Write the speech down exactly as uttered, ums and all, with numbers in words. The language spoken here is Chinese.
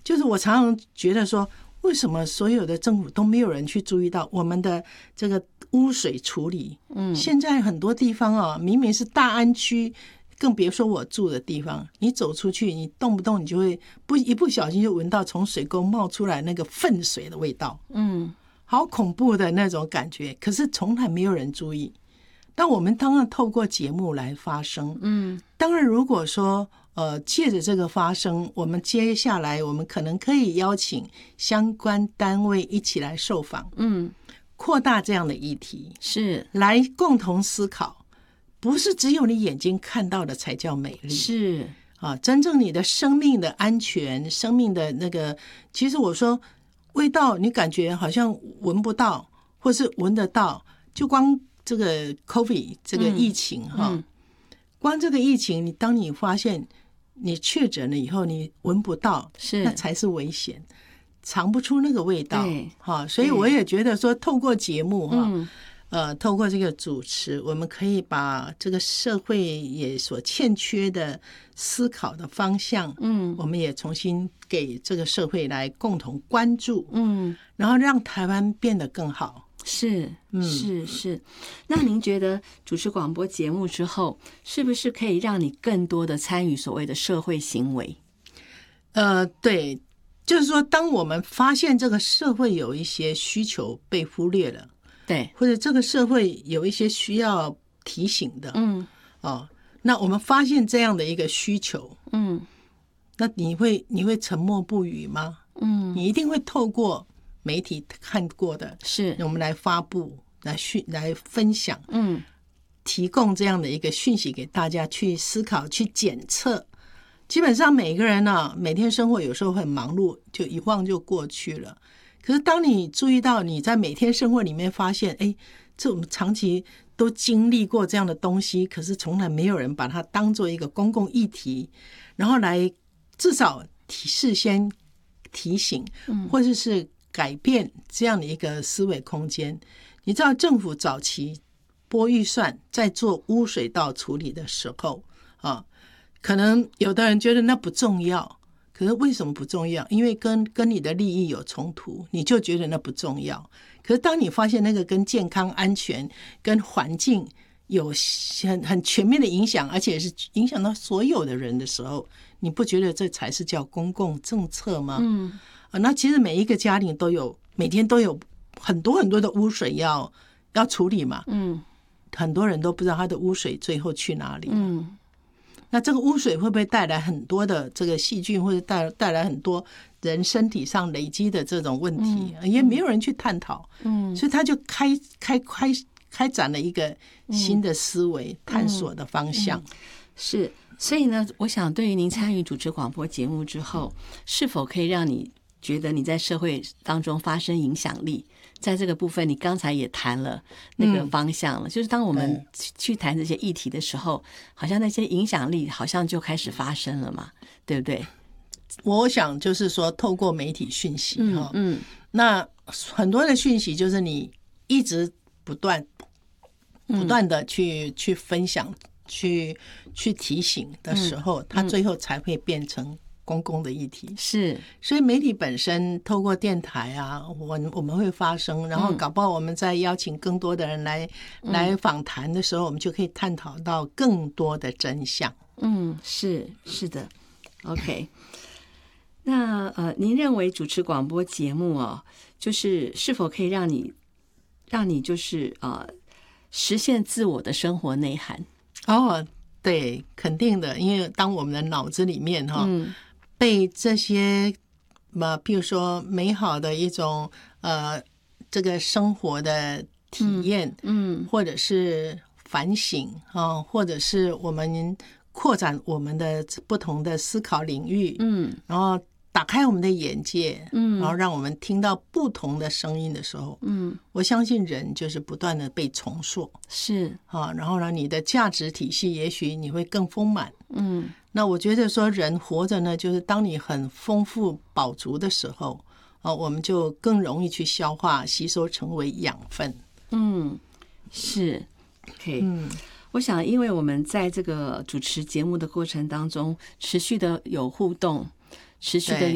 就是我常常觉得说，为什么所有的政府都没有人去注意到我们的这个污水处理？嗯，现在很多地方啊，明明是大安区，更别说我住的地方，你走出去，你动不动你就会不一不小心就闻到从水沟冒出来那个粪水的味道。嗯，好恐怖的那种感觉，可是从来没有人注意。但我们当然透过节目来发声。嗯，当然如果说呃，借着这个发声，我们接下来我们可能可以邀请相关单位一起来受访，嗯，扩大这样的议题， 是来共同思考，不是只有你眼睛看到的才叫美丽， 是啊，真正你的生命的安全，生命的那个，其实我说味道，你感觉好像闻不到，或是闻得到，就光这个 COVID 这个疫情哈、嗯嗯，光这个疫情，你当你发现你确诊了以后，你闻不到， 是那才是危险，尝不出那个味道。哈，所以我也觉得说，透过节目哈、嗯，呃，透过这个主持，我们可以把这个社会也所欠缺的思考的方向，嗯，我们也重新给这个社会来共同关注，嗯，然后让台湾变得更好。 是是是，那您觉得主持广播节目之后，是不是可以让你更多的参与所谓的社会行为？ 呃，对，就是说，当我们发现这个社会有一些需求被忽略了， 对， 或者这个社会有一些需要提醒的，嗯，哦，那我们发现这样的一个需求，嗯，那你会你会沉默不语吗？嗯，你一定会透过媒体看过的， 是我们来发布、来讯、来分享， 嗯， 提供这样的一个讯息给大家去思考、去检测。基本上每个人呢、啊，每天生活有时候很忙碌，就一晃就过去了。可是当你注意到你在每天生活里面发现，哎，这我们长期都经历过这样的东西，可是从来没有人把它当做一个公共议题，然后来至少提事先提醒，或者是改变这样的一个思维空间。你知道政府早期拨预算在做污水道处理的时候啊，可能有的人觉得那不重要，可是为什么不重要？因为跟跟你的利益有冲突，你就觉得那不重要。可是当你发现那个跟健康安全跟环境有很很全面的影响，而且是影响到所有的人的时候，你不觉得这才是叫公共政策吗？嗯，啊，那其实每一个家庭都有，每天都有很多很多的污水要要处理嘛。嗯，很多人都不知道他的污水最后去哪里。嗯，那这个污水会不会带来很多的这个细菌，或者带带来很多人身体上累积的这种问题？嗯，也没有人去探讨。嗯，所以他就开开开开展了一个新的思维、嗯、探索的方向。 嗯嗯、是。所以呢，我想对于您参与主持广播节目之后，是否可以让你觉得你在社会当中发生影响力？在这个部分，你刚才也谈了那个方向了，嗯、就是当我们去谈这些议题的时候，好像那些影响力好像就开始发生了嘛，对不对？ 我想就是说，透过媒体讯息哈，嗯，嗯，那很多的讯息就是你一直不断不断的去、嗯、去分享。去去提醒的时候，它最后才会变成公共的议题。 是， 所以媒体本身透过电台啊，我我们会发声，然后搞不好我们在邀请更多的人来、嗯、来访谈的时候，我们就可以探讨到更多的真相。 嗯，是是的 ，OK。那呃，您认为主持广播节目哦，就是是否可以让你让你就是呃实现自我的生活内涵？ 哦，对，肯定的，因为当我们的脑子里面哈、哦嗯、被这些呃，譬如说美好的一种呃这个生活的体验，嗯，嗯或者是反省啊、哦，或者是我们扩展我们的不同的思考领域，嗯，然后打开我们的眼界，嗯，然后让我们听到不同的声音的时候，嗯，我相信人就是不断的被重塑， 是啊，然后呢，你的价值体系也许你会更丰满，嗯，那我觉得说人活着呢，就是当你很丰富饱足的时候，啊，我们就更容易去消化吸收成为养分， 嗯，是 ，OK， 嗯。我想，因为我们在这个主持节目的过程当中，持续的有互动，持续的有